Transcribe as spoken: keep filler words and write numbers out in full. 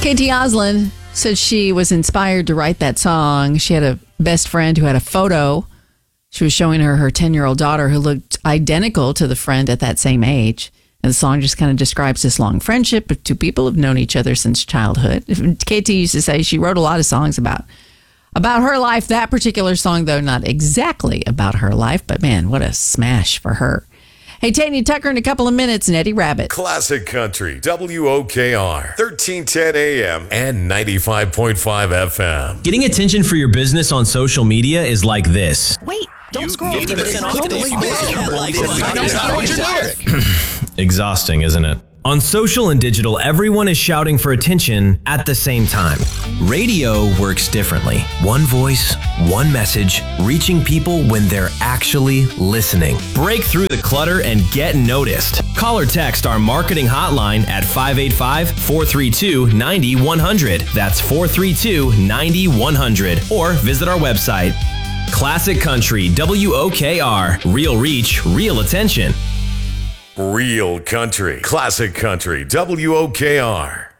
Katie Oslin said she was inspired to write that song. She had a best friend who had a photo. She was showing her her ten-year-old daughter who looked identical to the friend at that same age. And the song just kind of describes this long friendship of two people who've known each other since childhood. Katie used to say she wrote a lot of songs about about her life. That particular song, though, not exactly about her life, but man, what a smash for her. Hey, Tanya Tucker in a couple of minutes, and Eddie Rabbit. Classic Country, W O K R, thirteen ten A M and ninety-five point five F M. Getting attention for your business on social media is like this. Wait, don't scroll. Exhausting, isn't it? On social and digital, everyone is shouting for attention at the same time. Radio works differently. One voice, one message, reaching people when they're actually listening. Break through the clutter and get noticed. Call or text our marketing hotline at five eight five, four three two, nine one zero zero. That's four three two, nine one zero zero. Or visit our website. Classic Country, W O K R. Real reach, real attention. Real Country, Classic Country, W O K R.